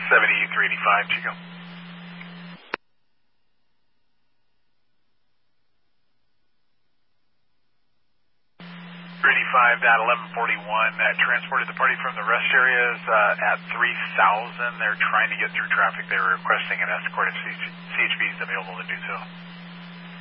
7385, Chico. 385 at 1141, transported the party from the rest areas at 3000. They're trying to get through traffic. They were requesting an escort if CHB is available to do so.